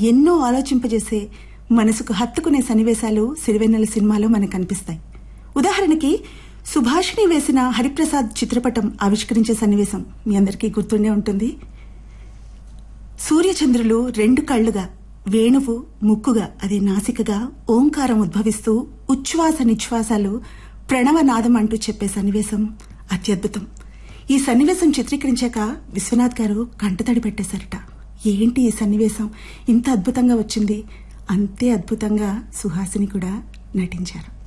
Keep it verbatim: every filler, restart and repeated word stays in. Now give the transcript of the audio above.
ఎన్నో ఆలోచింపజేసే, మనసుకు హత్తుకునే సన్నివేశాలు సిరివెన్నెల సినిమాలో మనకు కనిపిస్తాయి. ఉదాహరణకి సుభాషిణి వేసిన హరిప్రసాద్ చిత్రపటం ఆవిష్కరించే సన్నివేశం మీ అందరికీ గుర్తుండే ఉంటుంది. సూర్యచంద్రులు రెండు కళ్లుగా, వేణువు ముక్కుగా, అదే నాసికగా ఓంకారం ఉద్భవిస్తూ ఉచ్ఛ్వాస నిశ్వాసాలు ప్రణవనాదం అంటూ చెప్పే సన్నివేశం అత్యద్భుతం. ఈ సన్నివేశం చిత్రీకరించాక విశ్వనాథ్ గారు కంటతడి పెట్టేశారట. ఏంటి ఈ సన్నివేశం ఇంత అద్భుతంగా వచ్చింది, అంతే అద్భుతంగా సుహాసిని కూడా నటించారు.